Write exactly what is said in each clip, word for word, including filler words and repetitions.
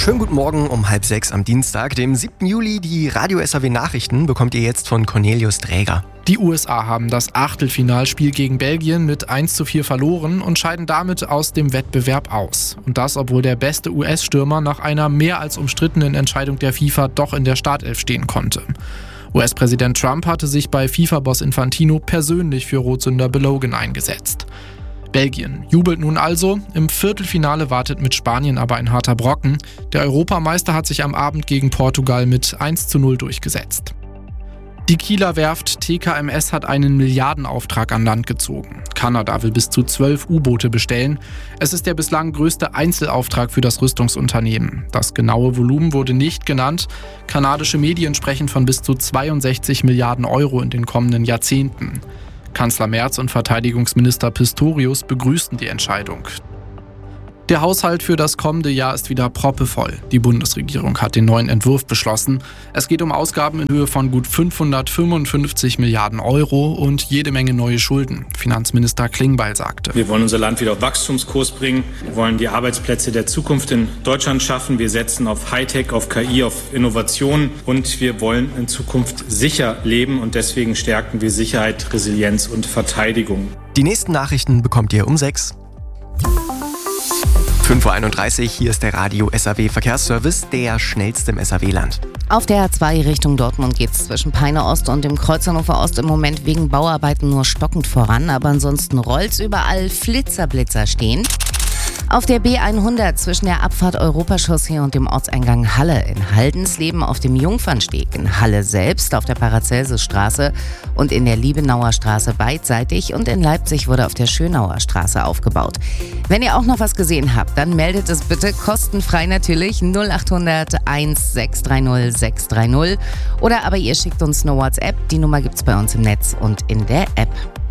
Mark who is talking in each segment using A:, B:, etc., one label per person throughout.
A: Schönen guten Morgen um halb sechs am Dienstag, dem siebten Juli. Die Radio S A W Nachrichten bekommt ihr jetzt von Cornelius Dräger.
B: Die U S A haben das Achtelfinalspiel gegen Belgien mit eins zu vier verloren und scheiden damit aus dem Wettbewerb aus. Und das, obwohl der beste U S-Stürmer nach einer mehr als umstrittenen Entscheidung der FIFA doch in der Startelf stehen konnte. U S-Präsident Trump hatte sich bei FIFA-Boss Infantino persönlich für Rotsünder Belogan eingesetzt. Belgien jubelt nun also. Im Viertelfinale wartet mit Spanien aber ein harter Brocken. Der Europameister hat sich am Abend gegen Portugal mit eins zu null durchgesetzt. Die Kieler Werft T K M S hat einen Milliardenauftrag an Land gezogen. Kanada will bis zu zwölf U-Boote bestellen. Es ist der bislang größte Einzelauftrag für das Rüstungsunternehmen. Das genaue Volumen wurde nicht genannt. Kanadische Medien sprechen von bis zu zweiundsechzig Milliarden Euro in den kommenden Jahrzehnten. Kanzler Merz und Verteidigungsminister Pistorius begrüßten die Entscheidung. Der Haushalt für das kommende Jahr ist wieder proppevoll. Die Bundesregierung hat den neuen Entwurf beschlossen. Es geht um Ausgaben in Höhe von gut fünfhundertfünfundfünfzig Milliarden Euro und jede Menge neue Schulden. Finanzminister Klingbeil sagte:
C: Wir wollen unser Land wieder auf Wachstumskurs bringen. Wir wollen die Arbeitsplätze der Zukunft in Deutschland schaffen. Wir setzen auf Hightech, auf K I, auf Innovation und wir wollen in Zukunft sicher leben und deswegen stärken wir Sicherheit, Resilienz und Verteidigung.
A: Die nächsten Nachrichten bekommt ihr um sechs. fünf Uhr einunddreißig, hier ist der Radio S A W Verkehrsservice, der schnellste im S A W-Land.
D: Auf der A zwei Richtung Dortmund geht es zwischen Peine Ost und dem Kreuz Hannover Ost im Moment wegen Bauarbeiten nur stockend voran, aber ansonsten rollt's überall, Flitzerblitzer stehen. Auf der B hundert zwischen der Abfahrt Europachaussee und dem Ortseingang Halle in Haldensleben, auf dem Jungfernsteg in Halle selbst, auf der Paracelsusstraße und in der Liebenauer Straße beidseitig und in Leipzig wurde auf der Schönauer Straße aufgebaut. Wenn ihr auch noch was gesehen habt, dann meldet es bitte kostenfrei natürlich null acht hundert eins sechs drei null sechs drei null oder aber ihr schickt uns eine WhatsApp, die Nummer gibt's bei uns im Netz und in der App.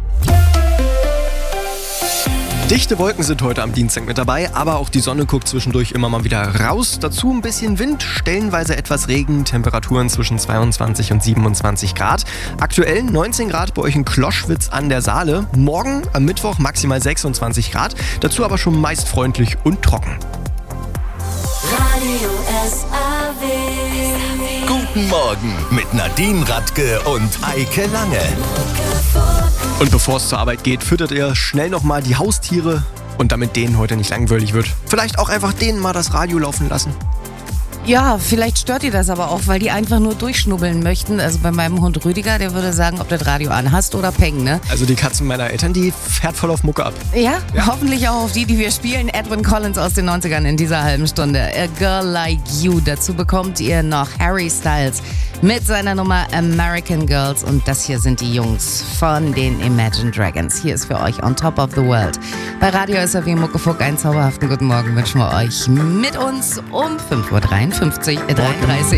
A: Dichte Wolken sind heute am Dienstag mit dabei, aber auch die Sonne guckt zwischendurch immer mal wieder raus. Dazu ein bisschen Wind, stellenweise etwas Regen, Temperaturen zwischen zweiundzwanzig und siebenundzwanzig Grad. Aktuell neunzehn Grad bei euch in Kloschwitz an der Saale. Morgen am Mittwoch maximal sechsundzwanzig Grad, dazu aber schon meist freundlich und trocken.
E: Radio S A W.
F: Guten Morgen mit Nadine Radke und Eike Lange.
A: Und bevor es zur Arbeit geht, füttert ihr schnell nochmal die Haustiere und damit denen heute nicht langweilig wird, vielleicht auch einfach denen mal das Radio laufen lassen.
D: Ja, vielleicht stört ihr das aber auch, weil die einfach nur durchschnubbeln möchten. Also bei meinem Hund Rüdiger, der würde sagen, ob du das Radio anhast oder peng, ne?
A: Also die Katzen meiner Eltern, die fährt voll auf Mucke ab.
D: Ja, ja, hoffentlich auch auf die, die wir spielen. Edwin Collins aus den neunzigern in dieser halben Stunde. A Girl Like You. Dazu bekommt ihr noch Harry Styles mit seiner Nummer American Girls. Und das hier sind die Jungs von den Imagine Dragons. Hier ist für euch On Top of the World. Bei Radio S A W Muckefuck einen zauberhaften guten Morgen wünschen wir euch mit uns um fünf Uhr dreiundfünfzig, dreiunddreißig.